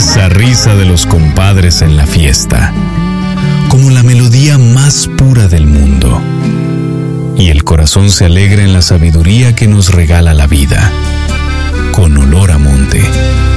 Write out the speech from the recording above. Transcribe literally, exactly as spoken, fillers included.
esa risa de los compadres en la fiesta, como la melodía más pura del mundo. Y el corazón se alegra en la sabiduría que nos regala la vida, con olor a monte.